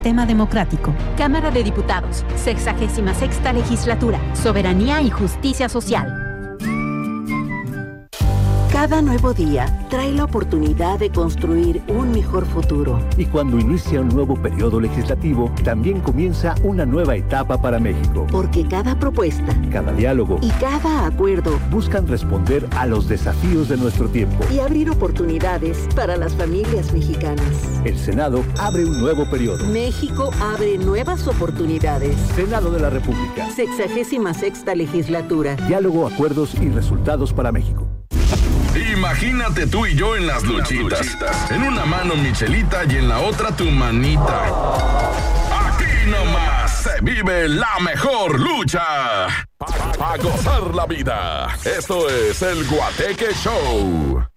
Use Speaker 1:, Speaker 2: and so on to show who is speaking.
Speaker 1: Tema democrático. Cámara de Diputados, 66ª Legislatura, Soberanía y Justicia Social.
Speaker 2: Cada nuevo día trae la oportunidad de construir un mejor futuro.
Speaker 3: Y cuando inicia un nuevo periodo legislativo, también comienza una nueva etapa para México.
Speaker 2: Porque cada propuesta,
Speaker 3: cada diálogo
Speaker 2: y cada acuerdo
Speaker 3: buscan responder a los desafíos de nuestro tiempo
Speaker 2: y abrir oportunidades para las familias mexicanas.
Speaker 3: El Senado abre un nuevo periodo.
Speaker 2: México abre nuevas oportunidades.
Speaker 3: Senado de la República.
Speaker 2: 66ª Legislatura.
Speaker 3: Diálogo, acuerdos y resultados para México.
Speaker 4: Imagínate tú y yo en las luchitas. En una mano mi chelita y en la otra tu manita. Aquí nomás se vive la mejor lucha. Para gozar la vida. Esto es el Guateque Show.